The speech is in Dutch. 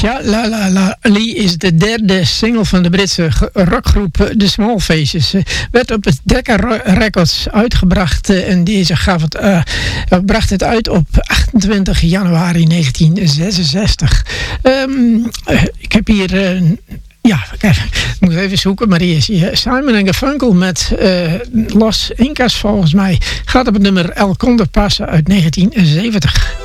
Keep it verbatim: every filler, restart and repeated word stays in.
Ja, La La La Lee is de derde single van de Britse rockgroep The Small Faces. Werd op het Decca Records uitgebracht en deze gaf het, uh, bracht het uit op achtentwintig januari negentien zesenzestig. Um, uh, ik heb hier... Uh, Ja, kijk, ik moet even zoeken, maar hier is hier Simon en Garfunkel met uh, Los Incas volgens mij. Gaat op het nummer El Condor Pasa uit negentien zeventig.